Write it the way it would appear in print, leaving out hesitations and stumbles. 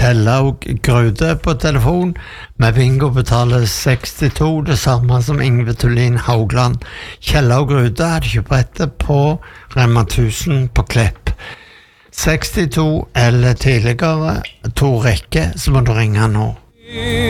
Kjellaug Grude på telefon. Med bingo betaler 62, det samme som Ingve Tullin Haugland. Kjellaug Grude hadde kjøpt brettet på Rema 1000 på Klepp. 62 eller tidligere, 2 rekker, så må du ringe nå.